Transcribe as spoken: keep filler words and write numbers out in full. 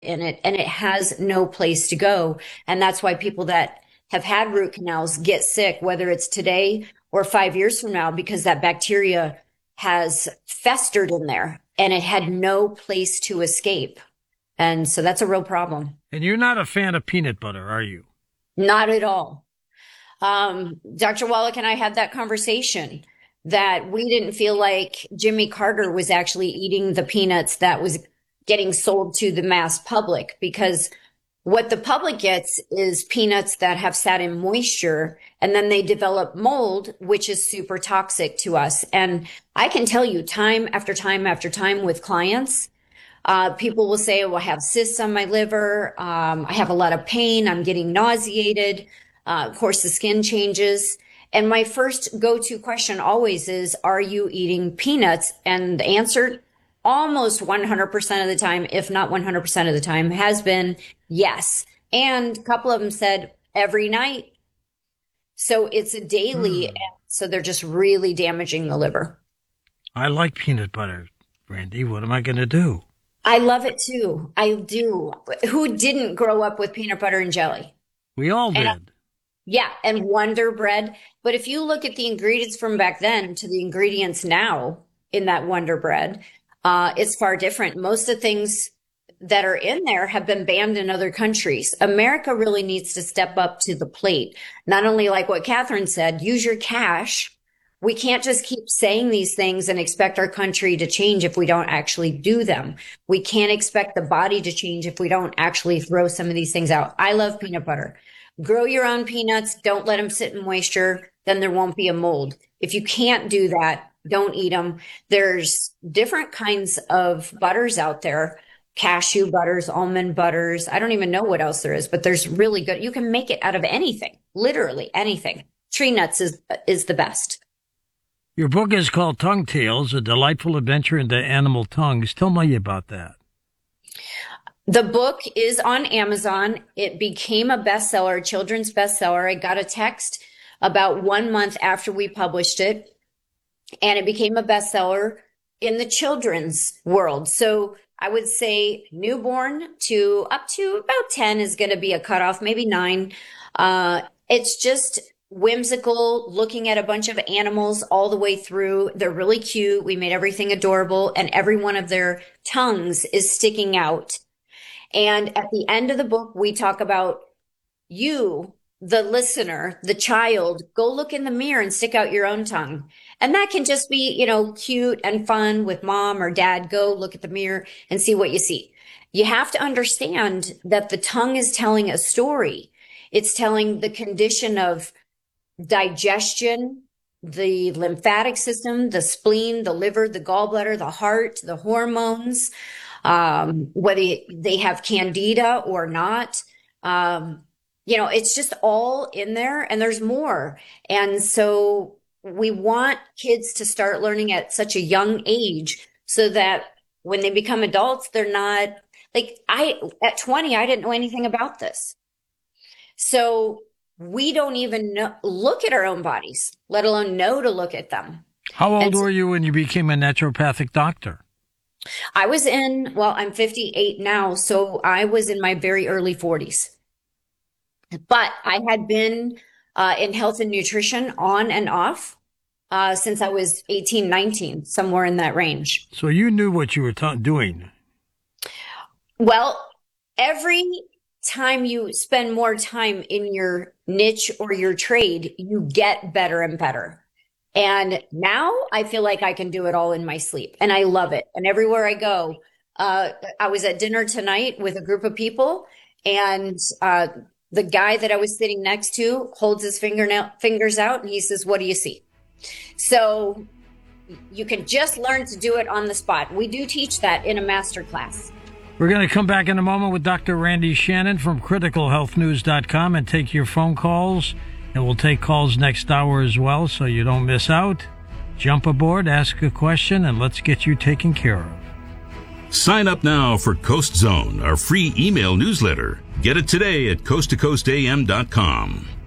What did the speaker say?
in it, and it has no place to go. And that's why people that have had root canals get sick, whether it's today or five years from now, because that bacteria has festered in there and it had no place to escape. And so that's a real problem. And you're not a fan of peanut butter, are you? Not at all. Um, Doctor Wallach and I had that conversation that we didn't feel like Jimmy Carter was actually eating the peanuts that was getting sold to the mass public, because what the public gets is peanuts that have sat in moisture, and then they develop mold, which is super toxic to us. And I can tell you time after time after time with clients, uh, people will say, well, I have cysts on my liver. Um, I have a lot of pain. I'm getting nauseated. Uh, of course, the skin changes. And my first go-to question always is, are you eating peanuts? And the answer almost one hundred percent of the time, if not one hundred percent of the time, has been yes. And a couple of them said every night. So it's a daily. Mm. So they're just really damaging the liver. I like peanut butter, Randy. What am I going to do? I love it too. I do. Who didn't grow up with peanut butter and jelly? We all did. And, yeah. And Wonder Bread. But if you look at the ingredients from back then to the ingredients now in that Wonder Bread, uh, it's far different. Most of the things that are in there have been banned in other countries. America really needs to step up to the plate. Not only like what Catherine said, use your cash. We can't just keep saying these things and expect our country to change if we don't actually do them. We can't expect the body to change if we don't actually throw some of these things out. I love peanut butter. Grow your own peanuts. Don't let them sit in moisture. Then there won't be a mold. If you can't do that, don't eat them. There's different kinds of butters out there. Cashew butters, almond butters. I don't even know what else there is, but there's really good. You can make it out of anything, literally anything. Tree nuts is, is the best. Your book is called Tongue Tales, A Delightful Adventure into Animal Tongues. Tell me about that. The book is on Amazon. It became a bestseller, a children's bestseller. I got a text about one month after we published it, and it became a bestseller in the children's world. So I would say newborn to up to about ten is going to be a cutoff, maybe nine. Uh, it's just whimsical, looking at a bunch of animals all the way through. They're really cute. We made everything adorable, and every one of their tongues is sticking out. And at the end of the book, we talk about you, the listener, the child. Go look in the mirror and stick out your own tongue. And that can just be, you know, cute and fun with mom or dad. Go look at the mirror and see what you see. You have to understand that the tongue is telling a story. It's telling the condition of digestion, the lymphatic system, the spleen, the liver, the gallbladder, the heart, the hormones, um, whether they have candida or not. Um, you know, it's just all in there, and there's more. And so we want kids to start learning at such a young age so that when they become adults, they're not like I, at twenty, I didn't know anything about this. So we don't even know, look at our own bodies, let alone know to look at them. How old so, were you when you became a naturopathic doctor? I was in, well, I'm fifty-eight now, so I was in my very early forties. But I had been uh, in health and nutrition on and off uh, since I was eighteen, nineteen, somewhere in that range. So you knew what you were ta- doing. Well, every time you spend more time in your niche or your trade, you get better and better. And now I feel like I can do it all in my sleep, and I love it. And everywhere I go, uh, I was at dinner tonight with a group of people, and uh, the guy that I was sitting next to holds his fingernail fingers out and he says, "What do you see?" So you can just learn to do it on the spot. We do teach that in a master class. We're going to come back in a moment with Doctor Randy Shannon from critical health news dot com and take your phone calls. And we'll take calls next hour as well, so you don't miss out. Jump aboard, ask a question, and let's get you taken care of. Sign up now for Coast Zone, our free email newsletter. Get it today at coast to coast a m dot com.